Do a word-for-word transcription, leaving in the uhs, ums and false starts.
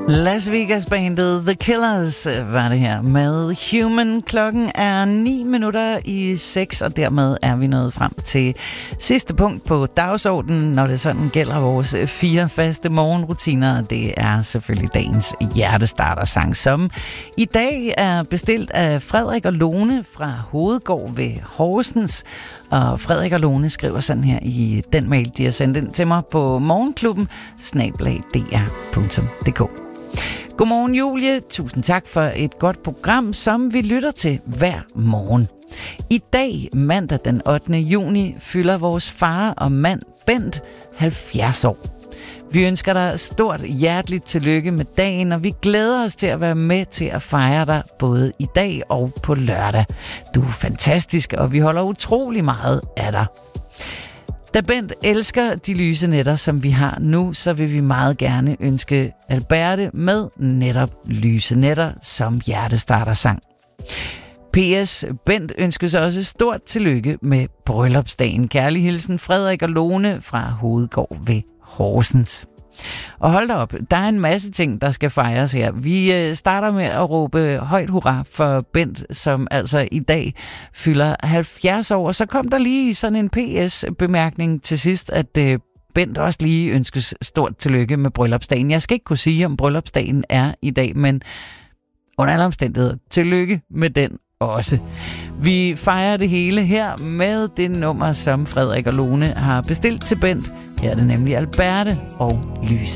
Las Vegas-bandet The Killers var det her med Human. Klokken er ni minutter i seks, og dermed er vi nået frem til sidste punkt på dagsordenen, når det sådan gælder vores fire faste morgenrutiner. Det er selvfølgelig dagens hjertestarter-sang, som i dag er bestilt af Frederik og Lone fra Hovedgård ved Horsens. Og Frederik og Lone skriver sådan her i den mail, de har sendt ind til mig på morgenklubben snabel-a d r punktum d k. Godmorgen Julie, tusind tak for et godt program, som vi lytter til hver morgen. I dag, mandag den ottende juni, fylder vores far og mand Bent halvfjerds år. Vi ønsker dig stort hjerteligt tillykke med dagen, og vi glæder os til at være med til at fejre dig både i dag og på lørdag. Du er fantastisk, og vi holder utrolig meget af dig. Da Bent elsker de lyse nætter, som vi har nu, så vil vi meget gerne ønske Alberte med netop lyse nætter som hjertestarter-sang. P S. Bent ønskes også stort tillykke med bryllupsdagen. Kærlig hilsen Frederik og Lone fra Hovedgård ved Horsens. Og hold da op, der er en masse ting, der skal fejres her. Vi starter med at råbe højt hurra for Bent, som altså i dag fylder halvfjerds år. Og så kom der lige sådan en P S-bemærkning til sidst, at Bent også lige ønskes stort tillykke med bryllupsdagen. Jeg skal ikke kunne sige, om bryllupsdagen er i dag, men under alle omstændigheder, tillykke med den også. Vi fejrer det hele her med det nummer, som Frederik og Lone har bestilt til Bent. Her er det nemlig Alberte og Lyse